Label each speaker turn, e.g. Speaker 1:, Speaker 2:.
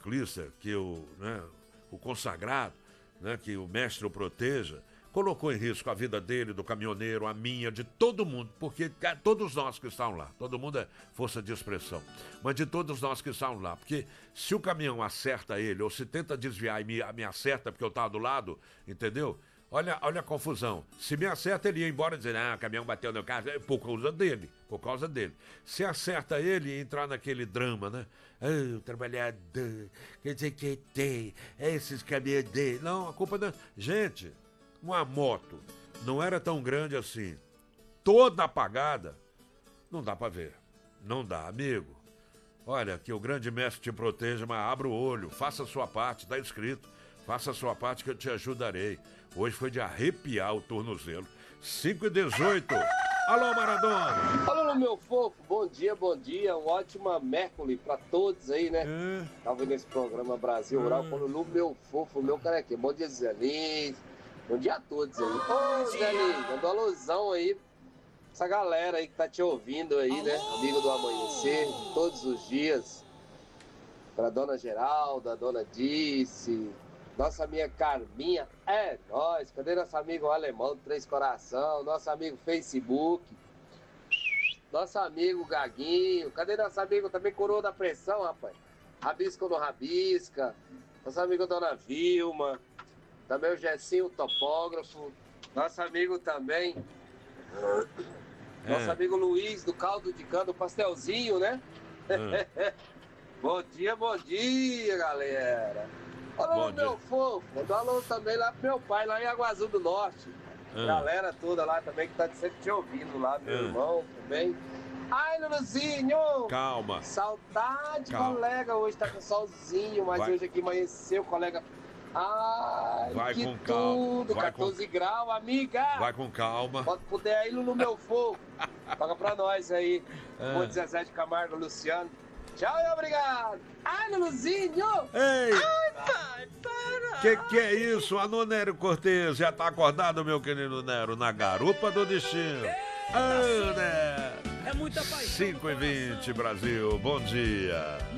Speaker 1: ciclista, que o consagrado, né, que o mestre o proteja, colocou em risco a vida dele, do caminhoneiro, a minha, de todo mundo, porque todos nós que estão lá, todo mundo é força de expressão, mas de todos nós que estão lá, porque se o caminhão acerta ele, ou se tenta desviar e me acerta porque eu estava do lado, entendeu? Olha a confusão. Se me acerta, ele ia embora dizendo, o caminhão bateu no carro, por causa dele, por causa dele. Se acerta ele, ia entrar naquele drama, né? O trabalhador, quer dizer que tem, esses caminhoneiros. Não, a culpa não... Gente, uma moto não era tão grande assim, toda apagada, não dá pra ver. Não dá, amigo. Olha, que o grande mestre te proteja, mas abra o olho, faça a sua parte, tá escrito. Faça a sua parte que eu te ajudarei. Hoje foi de arrepiar o tornozelo. 5h18. Alô, Maradona.
Speaker 2: Alô, meu fofo. Bom dia, bom dia. Um ótimo Mercury pra todos aí, né? Tava vendo esse programa Brasil Rural. Falando, meu fofo, meu carequinha. Bom dia, Zé Lins. Bom dia a todos aí. Ô, Zé Lins, mandou uma alusão aí. Essa galera aí que tá te ouvindo aí, né? Amigo do Amanhecer, todos os dias. Pra Dona Geralda, a Dona Dice... Nossa amiga Carminha, é nóis. Cadê nosso amigo alemão do Três Coração? Nosso amigo Facebook. Nosso amigo Gaguinho. Cadê nosso amigo também Coroa da Pressão, rapaz? Rabisca ou não rabisca? Nosso amigo Dona Vilma. Também o Gessinho, o topógrafo. Nosso amigo também. Nosso amigo Luiz, do caldo de cana, do pastelzinho, né? Bom dia, galera. Alô, meu fofo. Manda alô também lá pro meu pai, lá em Água Azul do Norte. Galera toda lá também que tá sempre te ouvindo lá, meu irmão também. Ai, Luluzinho!
Speaker 1: Calma.
Speaker 2: Saudade, colega. Hoje tá com solzinho, mas hoje aqui amanheceu, colega. Ai,
Speaker 1: vai
Speaker 2: que
Speaker 1: com
Speaker 2: tudo.
Speaker 1: Calma.
Speaker 2: 14 graus, amiga.
Speaker 1: Vai com calma.
Speaker 2: Pode puder aí no meu fogo. Paga pra nós aí. O Zezé de Camargo, Luciano. Tchau e obrigado. Ai, Luluzinho!
Speaker 1: Ei!
Speaker 2: Ai, pai, para!
Speaker 1: Que é isso? Alô, Nero Cortez, já tá acordado, meu querido Nero, na garupa do destino. Né?
Speaker 3: É muita paixão.
Speaker 1: 5h20, Brasil, bom dia.